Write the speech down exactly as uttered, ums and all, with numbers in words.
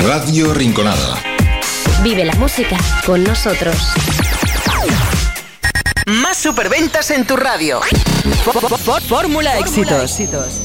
Radio Rinconada. Vive la música con nosotros. Más superventas en tu radio. Fórmula Éxitos.